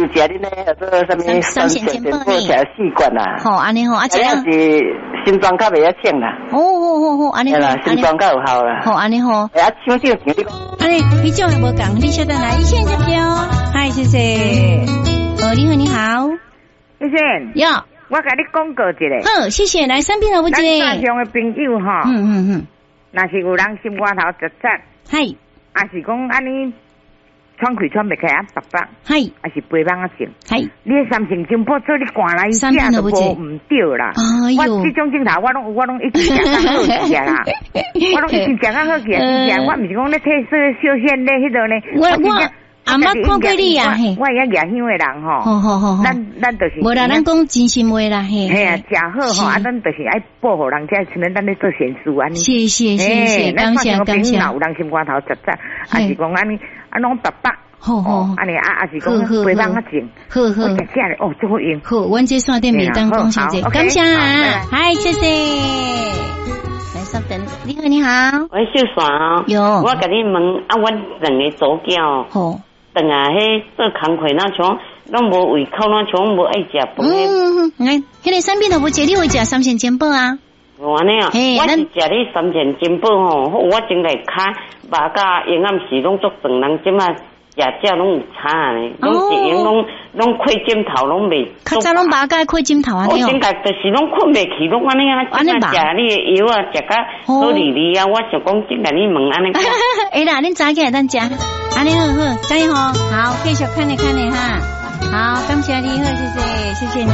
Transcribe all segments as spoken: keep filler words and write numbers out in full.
是食恁咧，做什么三线煎包呢？ 食四罐啦。 好，安尼好，啊，这样是心脏较袂晓请啦。 哦好好好，安尼好， 啦，心脏较有效啦。 好，安尼好。 啊，抢少钱你讲。 安尼，比较也无讲，你稍等来，一线这边哦。嗨，谢谢。哦，你好，你好。 一线。 要。 我甲你讲过一个。 好，谢谢。来，三边头不接。 咱上的朋友哈。 嗯嗯嗯。 若是有人心肝头直直。 嗨。 也是讲安尼。喘气喘袂开啊，白白， 系， 还是背帮啊症， 系。 你三成金波做你赶来食都无唔对啦。 哎呦， 我这种镜头我拢我拢一直食较好食啦，我拢一直食较好食，食我唔是讲咧退色小鲜咧迄个咧。 我我阿妈看过你啊，嘿。 我也夜乡的人吼， 好好好好， 咱咱就是。 无啦，咱讲真心话啦，嘿。 嘿啊，食好吼，啊，咱就是爱保护人家，像咱咱咧做善事安尼。 谢谢谢谢，感谢感谢。 有人心肝头直直，还是讲安尼啊，拢白白。 好好， 安尼啊，啊是讲陪伴啊静， 好好， 我食食咧，哦，最好用。 好，阮这线顶袂当讲谢谢，感谢啊，嗨，谢谢。来，稍等，你好，你好， 我秀爽哦， 有， 我甲你问啊，阮两个左脚， 好， 等啊，迄做工课那像，拢无胃口，那像无爱食饭。 嗯，来，迄个三边头不接，你会食三鲜煎包啊？ 我呢啊，我是食你三鲜煎包吼，我整来卡肉甲营养是拢足长人即嘛。食食拢有差呢，拢一样拢拢开枕头拢袂。 较早拢把个开枕头啊， 我顶个就是拢困袂起，拢安尼啊，安尼食你的药啊，食甲好哩哩啊，我想讲顶个你问安尼。 哎啦，恁早起来咱食，安尼好好，加油吼，好，继续看你看你哈，好，感谢你好，谢谢，谢谢你。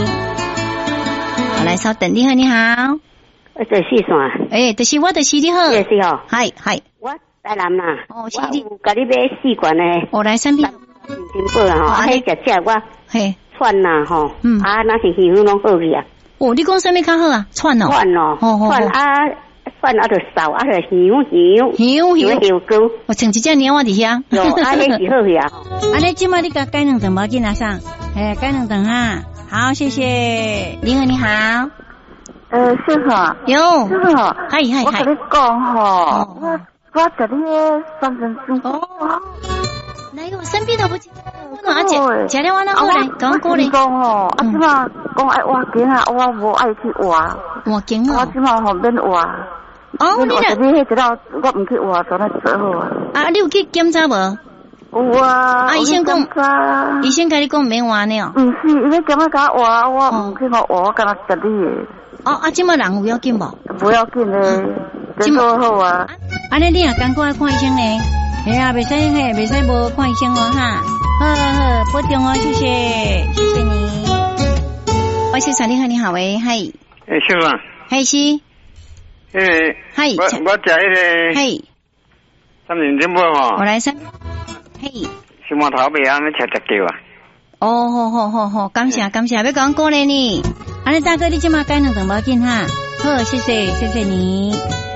好，来稍等，你好，你好。 我做四线。 哎，就是我，就是你好。 是是哦。 嗨嗨。 我。台南啦， 哦， 我有甲你买四罐诶， 我来三瓶， 金宝啦吼，啊，迄只只我嘿串啦吼，啊，那是鱼粉拢好去啊。 哦，你讲啥物较好啊？串哦， 串哦，串啊，串啊，就烧啊，就香香香香香膏。 我剩一只鸟啊伫遐。 有，啊，迄是好去啊。 啊，你即摆你甲改两顿无紧啊上，哎，改两顿哈。好，谢谢。你好，你好。 呃，师傅。 有。 师傅。 嗨嗨嗨。 我跟你讲吼。我食你个三分钟哦，来个身边都不记得，阿姐，食了我那过来，讲过来。 讲吼，啊，即马讲爱挖井啊，我无爱去挖。 挖井啊？ 我即马吼免挖。 哦，你咧？你迄一道我唔去挖，就那做好啊。 啊，你有去检查无？ 有啊。 啊，医生讲，医生甲你讲免挖呢？ 唔是，伊咧点啊甲我挖，我唔去我挖，我干那食你的。 哦，啊，即马人有要紧无？ 不要紧嘞。真做好啊！ 安尼你也赶快看医生嘞，哎呀，袂使嘿，袂使无看医生哦哈。好好好，保重哦，谢谢，谢谢你。喂，小陈你好，你好喂，嗨。 诶，小啊。 嗨是。 诶。 嗨。 我我食迄个。 嗨。 三年煎包吼。 我来三。嘿。 小毛头袂安尼吃只叫啊。 哦，好好好好，感谢感谢，要讲过来呢。安尼大哥，你即马改两顿无紧哈。好，谢谢谢谢你。